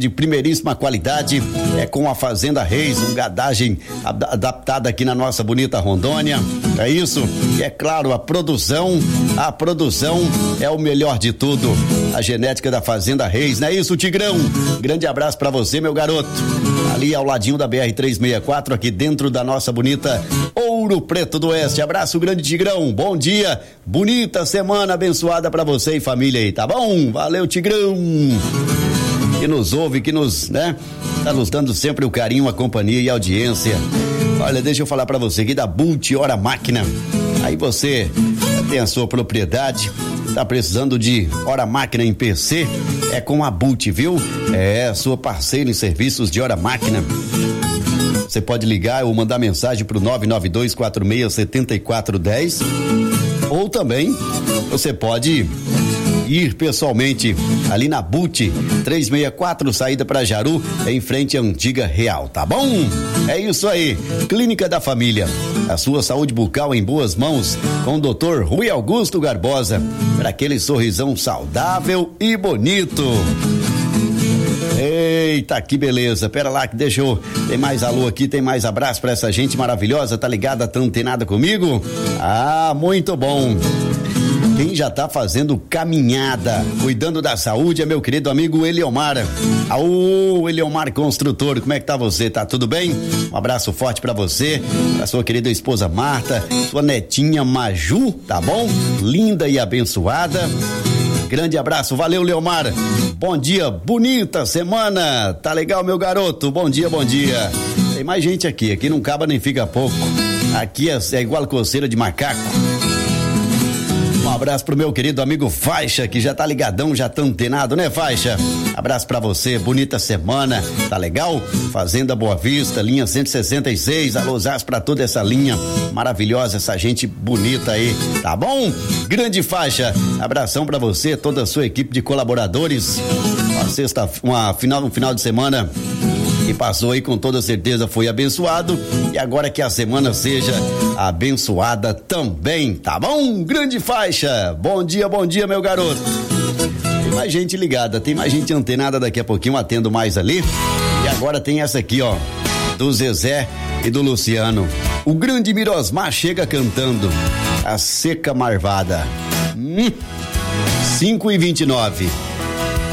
de primeiríssima qualidade, é com a Fazenda Reis, um gadagem adaptada aqui na nossa bonita Rondônia, é isso? E é claro, a produção é o melhor de tudo, a genética da Fazenda Reis, não é isso, Tigrão? Grande abraço pra você, meu garoto, ali ao ladinho da BR-364, aqui dentro da nossa bonita Ouro Preto do Oeste. Abraço, grande Tigrão, bom dia, bonita semana abençoada pra você e família aí, tá bom? Valeu, Tigrão, que nos ouve, que nos, né, tá nos dando sempre o carinho, a companhia e a audiência. Olha, deixa eu falar pra você aqui da Bult Hora Máquina. Aí você tem a sua propriedade, tá precisando de hora máquina em PC, é com a Bult, viu? É sua parceira em serviços de hora máquina. Você pode ligar ou mandar mensagem pro 992467410, ou também você pode ir pessoalmente ali na Bult 364, saída para Jaru, em frente à antiga Real, tá bom? É isso aí, Clínica da Família, a sua saúde bucal em boas mãos, com o Dr. Rui Augusto Garbosa, para aquele sorrisão saudável e bonito. Eita, que beleza, pera lá que deixa eu, tem mais alô aqui, tem mais abraço pra essa gente maravilhosa, tá ligada, tá antenada comigo? Ah, muito bom. Quem já tá fazendo caminhada, cuidando da saúde é meu querido amigo Eliomar. Aô, Eliomar Construtor, como é que tá você? Tá tudo bem? Um abraço forte pra você, pra sua querida esposa Marta, sua netinha Maju, tá bom? Linda e abençoada. Grande abraço, valeu, Leomar. Bom dia, bonita semana. Tá legal, meu garoto? Bom dia, bom dia. Tem mais gente aqui não acaba nem fica pouco. Aqui é igual coceira de macaco. Um abraço pro meu querido amigo Faixa, que já tá ligadão, já tá antenado, né, Faixa? Abraço pra você, bonita semana, tá legal? Fazenda Boa Vista, linha 166, alôzás pra toda essa linha maravilhosa, essa gente bonita aí, tá bom? Grande Faixa, abração pra você, toda a sua equipe de colaboradores, um final de semana que passou aí, com toda certeza foi abençoado, e agora que a semana seja abençoada também, tá bom? Grande Faixa, bom dia, meu garoto. Tem mais gente ligada, tem mais gente antenada, daqui a pouquinho atendo mais ali, e agora tem essa aqui, ó, do Zezé e do Luciano. O grande Mirosmar chega cantando A Seca Marvada. 5:29.